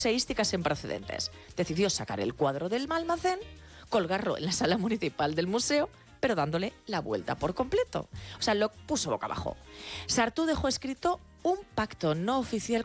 museísticas sin precedentes. Decidió sacar el cuadro del almacén, colgarlo en la sala municipal del museo, pero dándole la vuelta por completo. O sea, lo puso boca abajo. Sartú dejó escrito un pacto no oficial